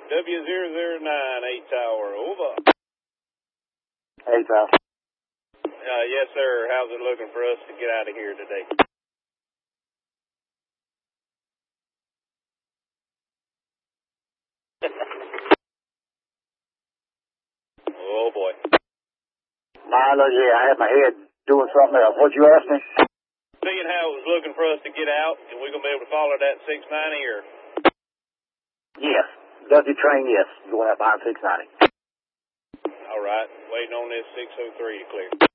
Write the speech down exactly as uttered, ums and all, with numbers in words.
W zero zero nine, eight Tower, over. Hey, Tower. Uh, yes, sir. How's it looking for us to get out of here today? Oh, boy. Milo, yeah, I had my head doing something else. What you asked me? Seeing how it was looking for us to get out, and we're going to be able to follow that six ninety or? Yes. Dusty train, yes. Going up behind six ninety. All right. Waiting on this six oh three to clear.